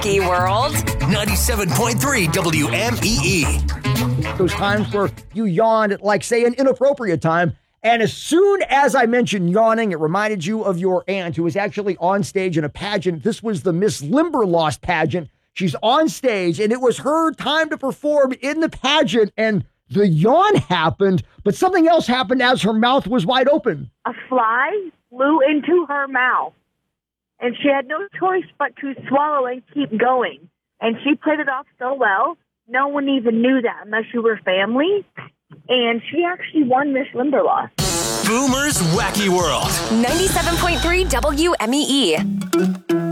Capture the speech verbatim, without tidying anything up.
Wacky World. ninety-seven point three W M E E. Those times where you yawned at, like, say, an inappropriate time. And as soon as I mentioned yawning, it reminded you of your aunt who was actually on stage in a pageant. This was the Miss Limberlost pageant. She's on stage, and it was her time to perform in the pageant, and the yawn happened, but something else happened as her mouth was wide open. A fly flew into her mouth, and she had no choice but to swallow and keep going. And she played it off so well, no one even knew that unless you were family. And she actually won Miss Limberlost. Boomer's Wacky World. ninety-seven point three W M E E.